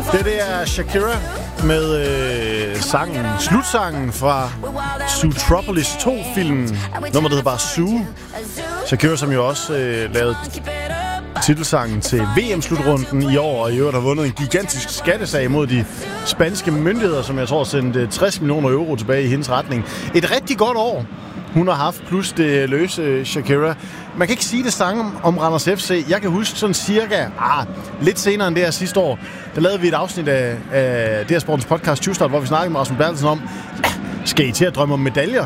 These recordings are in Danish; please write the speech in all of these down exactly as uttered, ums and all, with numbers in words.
Det, det er Shakira med øh, sangen, slutsangen fra Zootropolis to-filmen. Nummeret hedder bare Zoo. Shakira, som jo også øh, lavede titelsangen til V M-slutrunden i år, og i øvrigt har vundet en gigantisk skattesag mod de spanske myndigheder, som jeg tror sendte tres millioner euro tilbage i hendes retning. Et rigtig godt år, hun har haft, plus det løse Shakira. Man kan ikke sige det samme om Randers F C. Jeg kan huske sådan cirka, ah, lidt senere end det her sidste år, der lavede vi et afsnit af, af D R Sportens podcast Tyvstart, hvor vi snakkede med Rasmus Bertelsen om, skal I til at drømme om medaljer?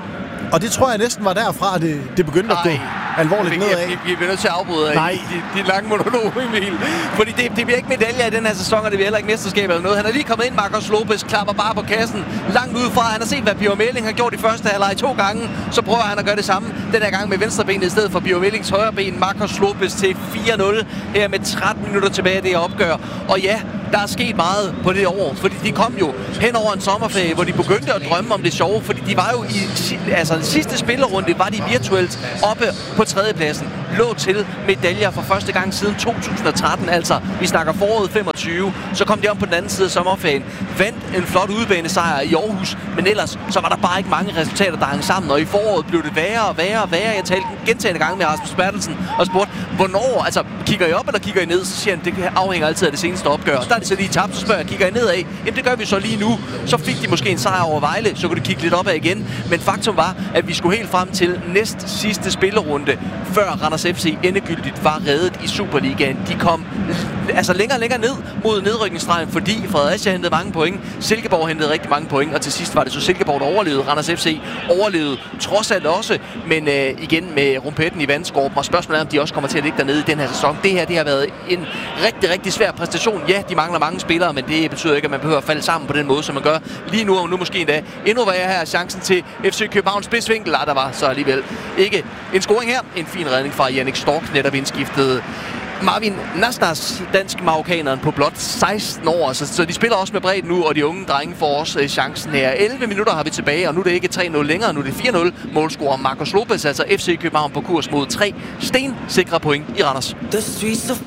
Og det tror jeg næsten var derfra, at det, det begyndte Ej, at gå alvorligt nedad. Vi, vi, vi er nødt til at afbryde Nej. de, de lange monologer, Emil. Fordi det, det bliver ikke medaljer i den her sæson, og det bliver heller ikke mesterskab eller noget. Han er lige kommet ind, Marcos Lopez, klapper bare på kassen langt udefra. Han har set, hvad Bjørn Melling har gjort i første halvleg to gange. Så prøver han at gøre det samme den her gang med venstrebenet i stedet for Bjørn Mellings højre ben. Marcos Lopez til fire nul her med tretten minutter tilbage af det her opgør. Og ja, der er sket meget på det år, fordi de kom jo hen over en sommerferie, hvor de begyndte at drømme om det sjove, fordi de var jo i altså, den sidste spillerunde, var de virtuelt oppe på tredjepladsen, lå til medaljer for første gang siden to tusind og tretten, altså vi snakker foråret femogtyve, så kom de om på den anden side af sommerferien, vandt en flot udebanesejr i Aarhus, men ellers så var der bare ikke mange resultater, der hang sammen, og i foråret blev det værre og værre og værre. Jeg talte gentagne gange med Rasmus Bertelsen og spurgte, hvornår, altså kigger I op eller kigger I ned? Så siger han, det afhænger altid af det seneste opgør. Der er det så lige tabt, så spørger jeg, kigger I nedad? Jamen det gør vi så lige nu. Så fik de måske en sejr over Vejle, så kunne de kigge lidt opad igen. Men faktum var, at vi skulle helt frem til næst sidste spillerunde, før Randers F C endegyldigt var reddet i Superligaen. De kom altså længere og længere ned mod nedrykningsstregen, fordi Fredericia hentede mange point, Silkeborg hentede rigtig mange point, og til sidst var det så Silkeborg, der overlevede. Randers F C overlevede trods alt også, men øh, igen med rumpetten i vandskorben, og spørgsmålet er, om de også kommer til at ligge dernede i den her sæson. Det her, det har været en rigtig, rigtig svær præstation. Ja, de mangler mange spillere, men det betyder ikke, at man behøver at falde sammen på den måde, som man gør lige nu, og nu måske endda endnu værre her chancen til F C Københavns spidsvinkel. Ah, der var så alligevel ikke en scoring her. En fin redning fra Jannik Stork, netop indskiftet Marvin Nasnas, dansk-marokkaneren på blot seksten år, så, så de spiller også med bredt nu, og de unge drenge får også øh, chancen her. elleve minutter har vi tilbage, og nu er det ikke tre nul længere, nu er det fire nul. Målscorer Marcos Lopez, altså F C København på kurs mod tre stensikre point i Randers. The streets of